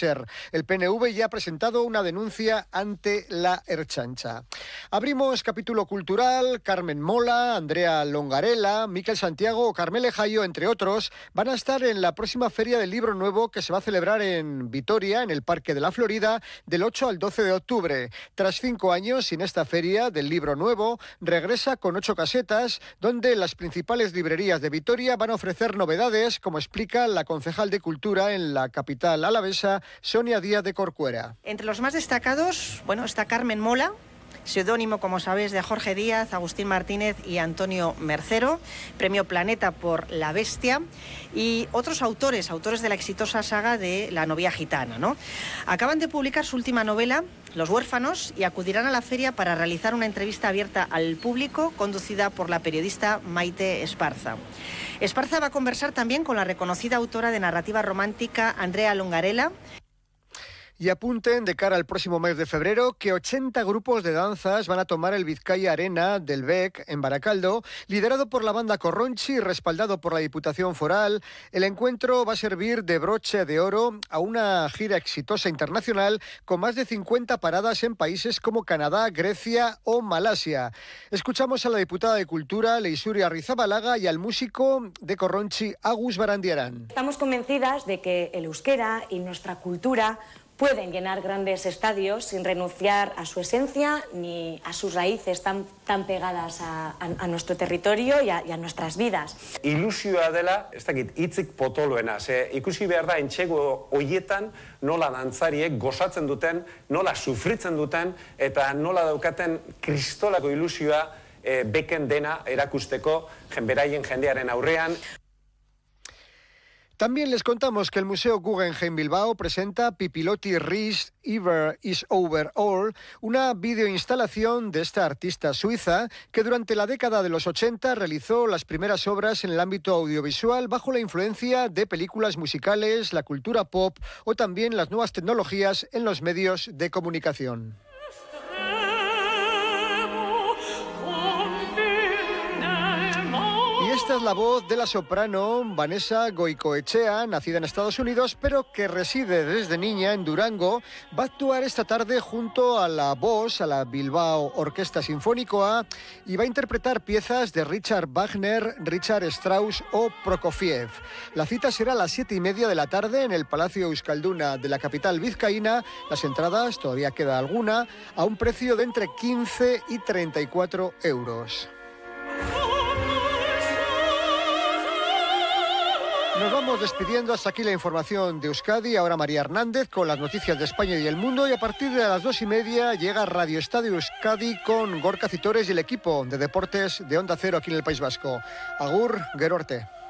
ser. El PNV ya ha presentado una denuncia ante la Ertzaintza. Abrimos capítulo cultural. Carmen Mola, Andrea Longarela, Miquel Santiago o Carmele Jayo, entre otros, van a estar en la próxima Feria del Libro Nuevo que se va a celebrar en Vitoria, en el Parque de la Florida, del 8 al 12 de octubre. Tras 5 años sin esta Feria del Libro Nuevo, regresa con 8 casetas, donde las principales librerías de Vitoria van a ofrecer novedades, como explica la concejal de Cultura en la capital alavesa, Sonia Díaz de Corcuera. Entre los más destacados, está Carmen Mola, seudónimo, como sabéis, de Jorge Díaz, Agustín Martínez y Antonio Mercero, premio Planeta por La Bestia, y otros autores de la exitosa saga de La novia gitana, ¿no? Acaban de publicar su última novela, Los huérfanos, y acudirán a la feria para realizar una entrevista abierta al público, conducida por la periodista Maite Esparza. Esparza va a conversar también con la reconocida autora de narrativa romántica Andrea Longarela. Y apunten de cara al próximo mes de febrero que 80 grupos de danzas van a tomar el Vizcaya Arena del Bec en Baracaldo, liderado por la banda Corronchi y respaldado por la Diputación Foral. El encuentro va a servir de broche de oro a una gira exitosa internacional con más de 50 paradas en países como Canadá, Grecia o Malasia. Escuchamos a la diputada de Cultura, Leisuri Arrizabalaga, y al músico de Corronchi, Agus Barandiarán. Estamos convencidas de que el euskera y nuestra cultura pueden llenar grandes estadios sin renunciar a su esencia ni a sus raíces tan pegadas a nuestro territorio y a nuestras vidas. Ilusioa dela, ez dakit, hitzik potoloena. Ikusi behar da, entxego horietan nola dantzariek gozatzen duten, nola sufritzen duten, eta nola daukaten kristolako ilusioa beken dena erakusteko beraien jendearen aurrean. También les contamos que el Museo Guggenheim Bilbao presenta Pipilotti Reis Ever is Over All, una videoinstalación de esta artista suiza que durante la década de los 80 realizó las primeras obras en el ámbito audiovisual bajo la influencia de películas musicales, la cultura pop o también las nuevas tecnologías en los medios de comunicación. Esta es la voz de la soprano Vanessa Goicoechea, nacida en Estados Unidos, pero que reside desde niña en Durango. Va a actuar esta tarde junto a la BOS, a la Bilbao Orquesta Sinfónicoa, y va a interpretar piezas de Richard Wagner, Richard Strauss o Prokofiev. La cita será a las 7:30 de la tarde en el Palacio Euskalduna de la capital vizcaína. Las entradas, todavía queda alguna, a un precio de entre 15 y 34 euros. Nos vamos despidiendo, hasta aquí la información de Euskadi. Ahora María Hernández con las noticias de España y el mundo, y a partir de las 2:30 llega Radio Estadio Euskadi con Gorka Citores y el equipo de deportes de Onda Cero aquí en el País Vasco. Agur, Gero arte.